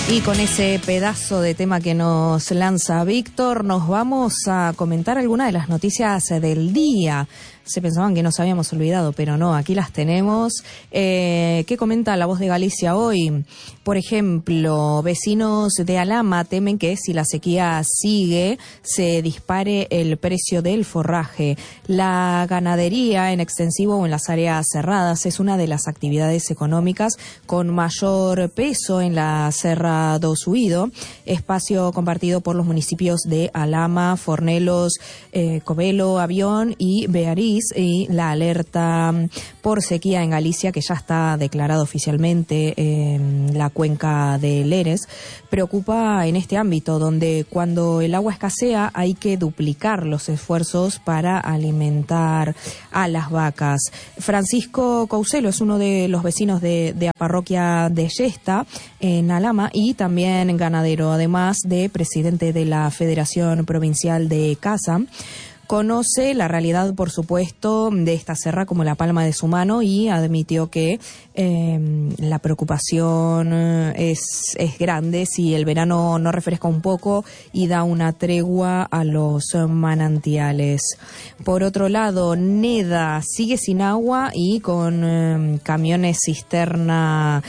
Y con ese pedazo de tema que nos lanza Víctor, nos vamos a comentar algunas de las noticias del día. Se pensaban que nos habíamos olvidado, pero no, aquí las tenemos. ¿Qué comenta La Voz de Galicia hoy? Por ejemplo, vecinos de Alhama temen que si la sequía sigue, se dispare el precio del forraje. La ganadería en extensivo o en las áreas cerradas es una de las actividades económicas con mayor peso en la Serra do Suído, espacio compartido por los municipios de Alhama, Fornelos, Covelo, Avión y Beariz, y la alerta por sequía en Galicia, que ya está declarada oficialmente en la cuenca de Leres, preocupa en este ámbito donde cuando el agua escasea hay que duplicar los esfuerzos para alimentar a las vacas. Francisco Couselo es uno de los vecinos de la parroquia de Yesta en Alhama y también ganadero, además de presidente de la Federación Provincial de Caza. Conoce la realidad, por supuesto, de esta serra como la palma de su mano y admitió que la preocupación es grande si el verano no refresca un poco y da una tregua a los manantiales. Por otro lado, Neda sigue sin agua y con camiones cisterna.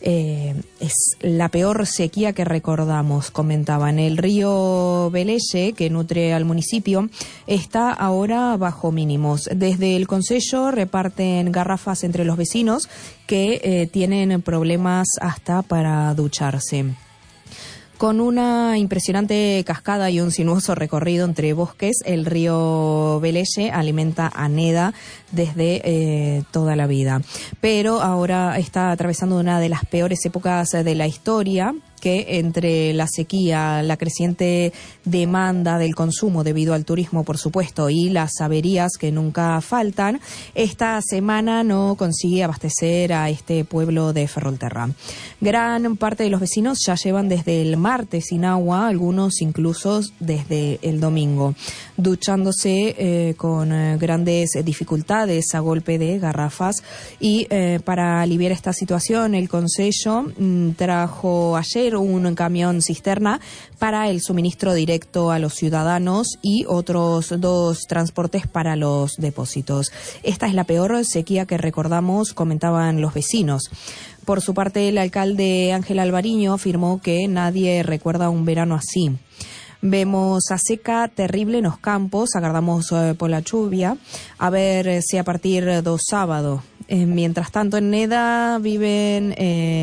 Es la peor sequía que recordamos, comentaban. El río Velelle, que nutre al municipio, está ahora bajo mínimos. Desde el concello reparten garrafas entre los vecinos que tienen problemas hasta para ducharse. Con una impresionante cascada y un sinuoso recorrido entre bosques, el río Velelle alimenta a Neda desde toda la vida. Pero ahora está atravesando una de las peores épocas de la historia, que entre la sequía, la creciente demanda del consumo debido al turismo, por supuesto, y las averías que nunca faltan, esta semana no consigue abastecer a este pueblo de Ferrolterra. Gran parte de los vecinos ya llevan desde el martes sin agua, algunos incluso desde el domingo, duchándose con grandes dificultades a golpe de garrafas. Y para aliviar esta situación, el concello trajo ayer un camión cisterna para el suministro directo a los ciudadanos y otros 2 transportes para los depósitos. Esta es la peor sequía que recordamos, comentaban los vecinos. Por su parte, el alcalde Ángel Alvariño afirmó que nadie recuerda un verano así. Vemos a seca terrible en los campos, agardamos por la lluvia, a ver si a partir do sábado. Mientras tanto, en Neda viven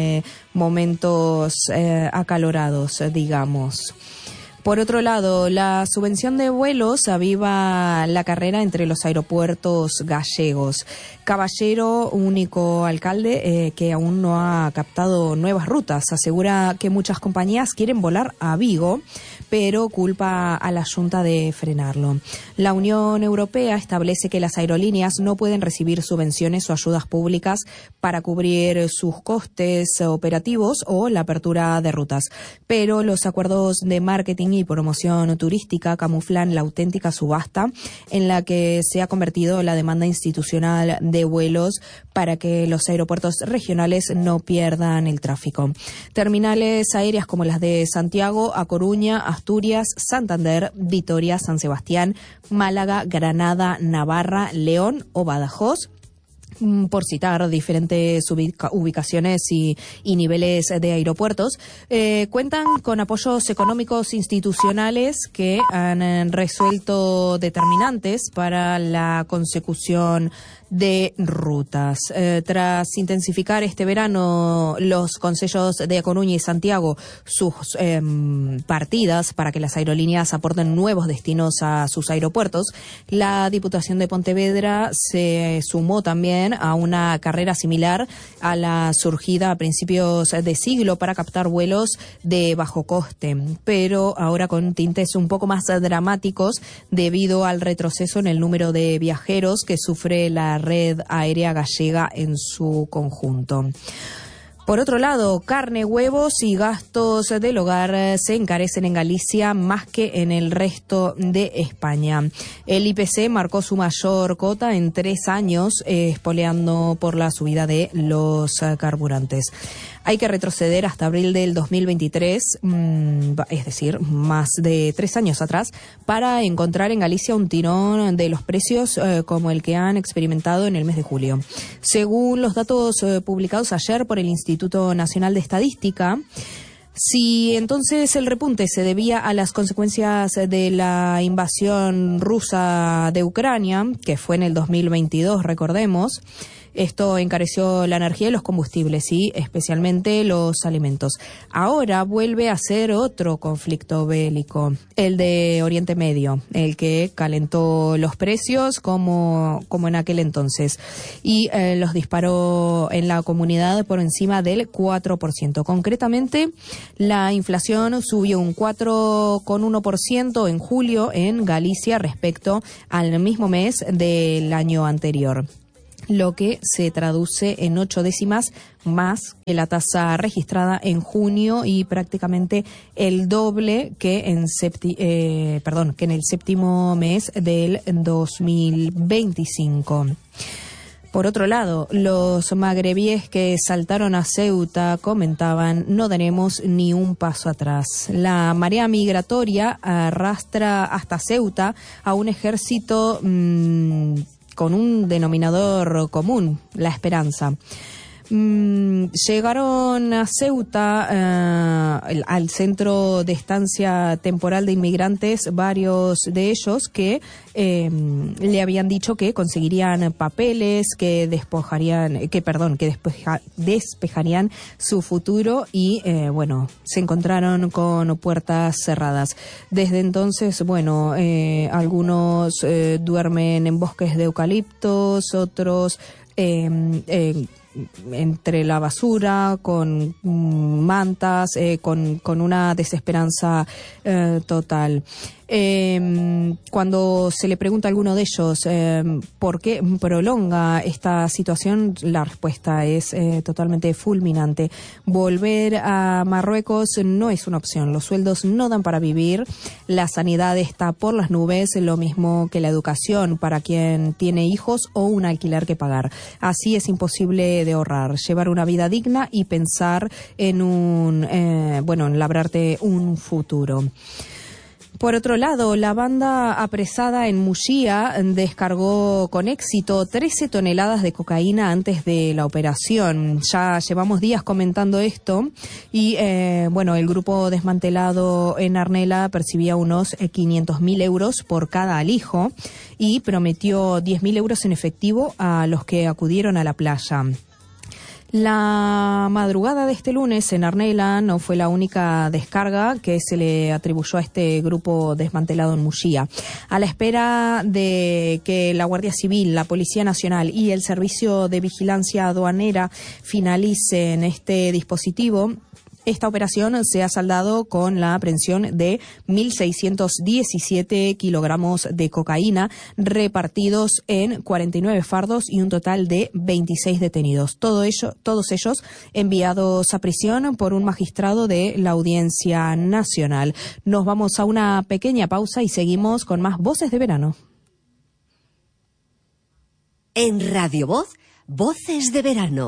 momentos acalorados, digamos. Por otro lado, la subvención de vuelos aviva la carrera entre los aeropuertos gallegos. Caballero, único alcalde que aún no ha captado nuevas rutas, asegura que muchas compañías quieren volar a Vigo, pero culpa a la Junta de frenarlo. La Unión Europea establece que las aerolíneas no pueden recibir subvenciones o ayudas públicas para cubrir sus costes operativos o la apertura de rutas, pero los acuerdos de marketing y promoción turística camuflan la auténtica subasta en la que se ha convertido la demanda institucional de vuelos para que los aeropuertos regionales no pierdan el tráfico. Terminales aéreas como las de Santiago, A Coruña, Asturias, Santander, Vitoria, San Sebastián, Málaga, Granada, Navarra, León o Badajoz, por citar diferentes ubicaciones y niveles de aeropuertos, cuentan con apoyos económicos institucionales que han resuelto determinantes para la consecución de rutas. Tras intensificar este verano los concellos de A Coruña y Santiago sus partidas para que las aerolíneas aporten nuevos destinos a sus aeropuertos, la Diputación de Pontevedra se sumó también a una carrera similar a la surgida a principios de siglo para captar vuelos de bajo coste, pero ahora con tintes un poco más dramáticos debido al retroceso en el número de viajeros que sufre la red aérea gallega en su conjunto. Por otro lado, carne, huevos y gastos del hogar se encarecen en Galicia más que en el resto de España. El IPC marcó su mayor cota en 3 años, espoleando por la subida de los carburantes. Hay que retroceder hasta abril del 2023, es decir, más de 3 años atrás, para encontrar en Galicia un tirón de los precios como el que han experimentado en el mes de julio. Según los datos publicados ayer por el Instituto Nacional de Estadística, si entonces el repunte se debía a las consecuencias de la invasión rusa de Ucrania, que fue en el 2022, recordemos, esto encareció la energía y los combustibles y especialmente los alimentos. Ahora vuelve a ser otro conflicto bélico, el de Oriente Medio, el que calentó los precios como en aquel entonces y los disparó en la comunidad por encima del 4%. Concretamente, la inflación subió un 4,1% en julio en Galicia respecto al mismo mes del año anterior, lo que se traduce en 8 décimas más que la tasa registrada en junio y prácticamente el doble que en el séptimo mes del 2025. Por otro lado, los magrebíes que saltaron a Ceuta comentaban: no daremos ni un paso atrás. La marea migratoria arrastra hasta Ceuta a un ejército con un denominador común, la esperanza. Llegaron a Ceuta, al centro de estancia temporal de inmigrantes, varios de ellos que le habían dicho que conseguirían papeles, que despejarían su futuro y se encontraron con puertas cerradas. Desde entonces, algunos duermen en bosques de eucaliptos, otros entre la basura, con mantas, con una desesperanza total. Cuando se le pregunta a alguno de ellos por qué prolonga esta situación, la respuesta es totalmente fulminante. Volver a Marruecos no es una opción. Los sueldos no dan para vivir, la sanidad está por las nubes, lo mismo que la educación para quien tiene hijos o un alquiler que pagar. Así es imposible de ahorrar, llevar una vida digna y pensar en en labrarte un futuro. Por otro lado, la banda apresada en Muxía descargó con éxito 13 toneladas de cocaína antes de la operación. Ya llevamos días comentando esto y, el grupo desmantelado en Arnela percibía unos 500.000 euros por cada alijo y prometió 10.000 euros en efectivo a los que acudieron a la playa. La madrugada de este lunes en Arnela no fue la única descarga que se le atribuyó a este grupo desmantelado en Muxía. A la espera de que la Guardia Civil, la Policía Nacional y el Servicio de Vigilancia Aduanera finalicen este dispositivo, esta operación se ha saldado con la aprehensión de 1.617 kilogramos de cocaína repartidos en 49 fardos y un total de 26 detenidos. Todos ellos enviados a prisión por un magistrado de la Audiencia Nacional. Nos vamos a una pequeña pausa y seguimos con más Voces de Verano. En Radio Voz, Voces de Verano.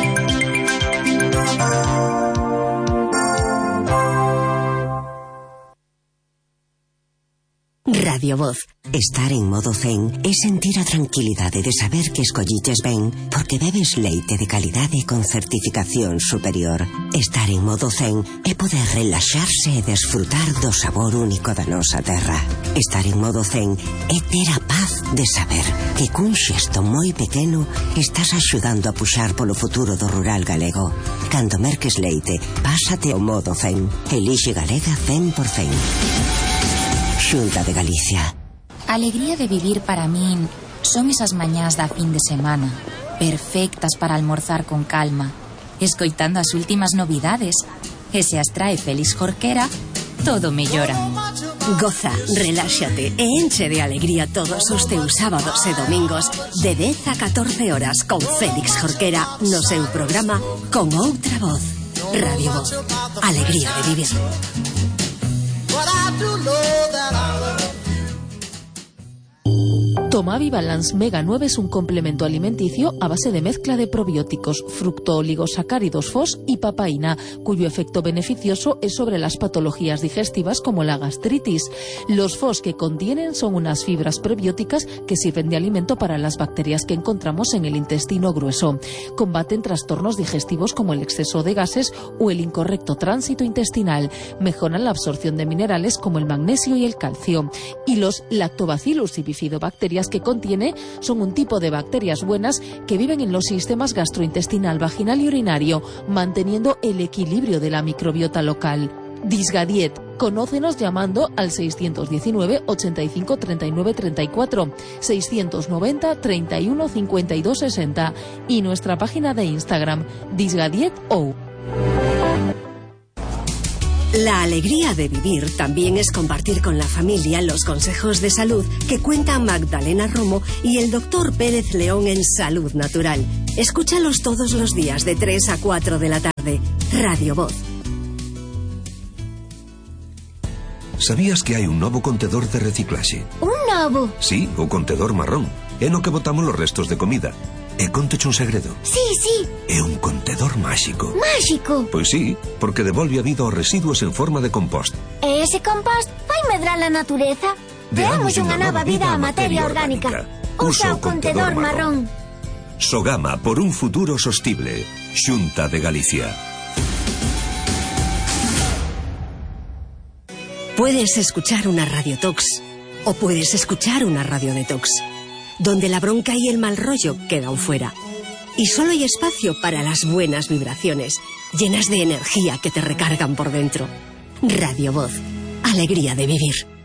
Radio Voz. Estar en modo zen é sentir a tranquilidade de saber que escolliches ben porque bebes leite de calidade con certificación superior. Estar en modo zen é poder relaxarse e desfrutar do sabor único da nosa terra. Estar en modo zen é ter a paz de saber que cun xesto moi pequeno estás axudando a puxar polo futuro do rural galego. Cando merques leite, pásate ao modo zen. Elixe Galega 100%. Xunta de Galicia. A alegría de vivir para min son esas mañás da fin de semana, perfectas para almorzar con calma, escoitando as últimas novidades. E se as trae Félix Jorquera, todo mellora. Goza, reláxate e enche de alegría todos os teus sábados e domingos de 10 a 14 horas con Félix Jorquera no seu programa Con Outra Voz. Radio Voz. Alegría de vivir. Tomavi Balance Mega 9 es un complemento alimenticio a base de mezcla de probióticos, fructooligosacáridos FOS y papaína, cuyo efecto beneficioso es sobre las patologías digestivas como la gastritis. Los FOS que contienen son unas fibras prebióticas que sirven de alimento para las bacterias que encontramos en el intestino grueso. Combaten trastornos digestivos como el exceso de gases o el incorrecto tránsito intestinal. Mejoran la absorción de minerales como el magnesio y el calcio. Y los Lactobacillus y bifidobacterias que contiene son un tipo de bacterias buenas que viven en los sistemas gastrointestinal, vaginal y urinario, manteniendo el equilibrio de la microbiota local. Disgadiet. Conócenos llamando al 619 85 39 34, 690 31 52 60 y nuestra página de Instagram, DisgadietO. La alegría de vivir también es compartir con la familia los consejos de salud que cuentan Magdalena Romo y el doctor Pérez León en Salud Natural. Escúchalos todos los días de 3 a 4 de la tarde. Radio Voz. Sabías que hai un novo contedor de reciclaxe? Un novo? Sí, o contedor marrón. É no que botamos los restos de comida. E conteche un segredo. Sí. É un contedor máxico. Máxico? Pois sí, porque devolve a vida aos residuos en forma de compost. E ese compost vai medrar a natureza? Deamos unha nova vida á materia orgánica. Usa o contedor marrón. Sogama por un futuro sostible. Xunta de Galicia. Puedes escuchar una radiotox o puedes escuchar una radiodetox, donde la bronca y el mal rollo quedan fuera. Y solo hay espacio para las buenas vibraciones, llenas de energía que te recargan por dentro. Radio Voz. Alegría de vivir.